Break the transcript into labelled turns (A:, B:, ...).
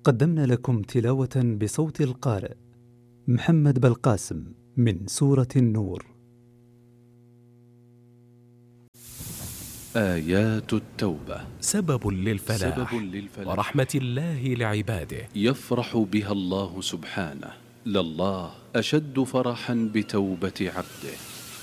A: قدمنا لكم تلاوة بصوت القارئ محمد بالقاسم من سورة النور.
B: آيات التوبة
C: سبب للفلاح ورحمة الله لعباده.
B: يفرح بها الله سبحانه، لله أشد فرحا بتوبة عبده.